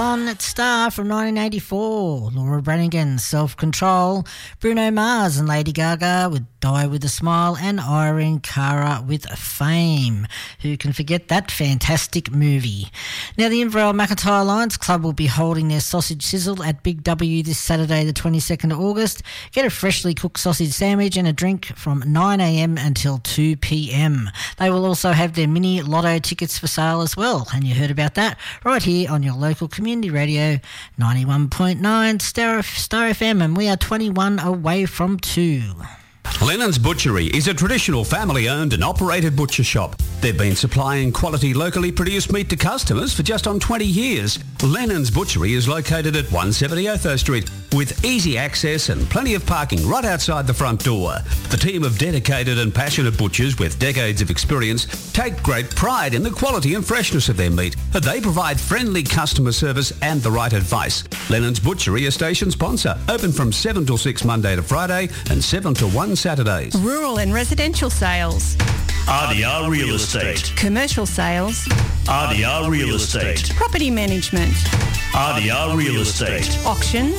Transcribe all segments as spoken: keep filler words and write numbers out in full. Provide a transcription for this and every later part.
On at Star from nineteen eighty-four, Laura Branigan, Self-Control, Bruno Mars and Lady Gaga with Die With A Smile, and Irene Cara with Fame. Who can forget that fantastic movie? Now, the Inverell McIntyre Lions Club will be holding their sausage sizzle at Big W this Saturday the twenty-second of August. Get a freshly cooked sausage sandwich and a drink from nine a m until two p m. They will also have their mini lotto tickets for sale as well, and you heard about that right here on your local community radio ninety-one point nine Star, Star F M, and we are twenty-one away from two. Lennon's Butchery is a traditional family-owned and operated butcher shop. They've been supplying quality locally produced meat to customers for just on twenty years. Lennon's Butchery is located at one seventy Otho Street with easy access and plenty of parking right outside the front door. The team of dedicated and passionate butchers with decades of experience take great pride in the quality and freshness of their meat. They provide friendly customer service and the right advice. Lennon's Butchery, a station sponsor, open from seven till six Monday to Friday and seven to one Saturdays. Rural and residential sales. R D R Real Estate. Commercial sales. R D R Real Estate. Property management. R D R Real Estate. Auctions.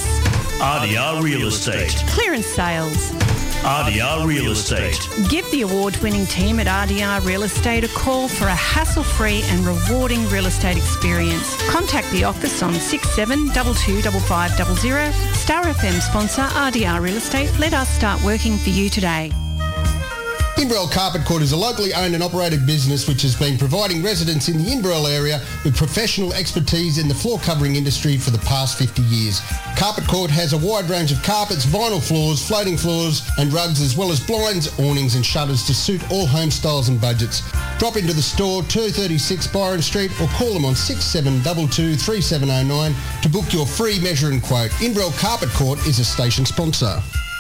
R D R Real Estate. Clearance sales. R D R Real Estate. Give the award-winning team at R D R Real Estate a call for a hassle-free and rewarding real estate experience. Contact the office on six seven two two five five zero zero. Star F M sponsor R D R Real Estate. Let us start working for you today. Inverell Carpet Court is a locally owned and operated business which has been providing residents in the Inverell area with professional expertise in the floor covering industry for the past fifty years. Carpet Court has a wide range of carpets, vinyl floors, floating floors and rugs, as well as blinds, awnings and shutters to suit all home styles and budgets. Drop into the store, two thirty-six Byron Street, or call them on six seven two two, three seven zero nine to book your free measure and quote. Inverell Carpet Court is a station sponsor.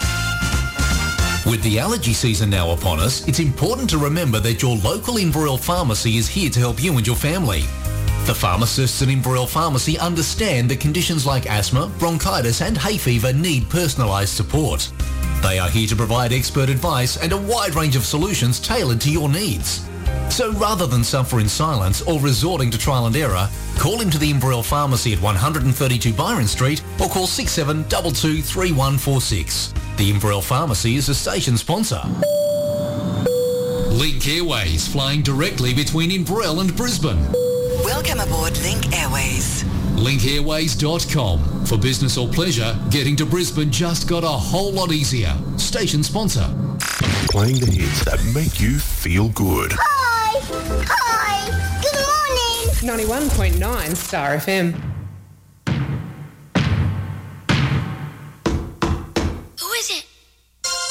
With the allergy season now upon us, it's important to remember that your local Inverell pharmacy is here to help you and your family. The pharmacists at Inverell Pharmacy understand that conditions like asthma, bronchitis and hay fever need personalised support. They are here to provide expert advice and a wide range of solutions tailored to your needs. So rather than suffer in silence or resorting to trial and error, call into the Inverell Pharmacy at one thirty-two Byron Street or call six seven two two, three one four six. The Inverell Pharmacy is a station sponsor. Link Airways, flying directly between Inverell and Brisbane. Welcome aboard Link Airways. link airways dot com. For business or pleasure, getting to Brisbane just got a whole lot easier. Station sponsor. Playing the hits that make you feel good. Hi! Hi! Good morning! ninety-one point nine Star F M. Who is it?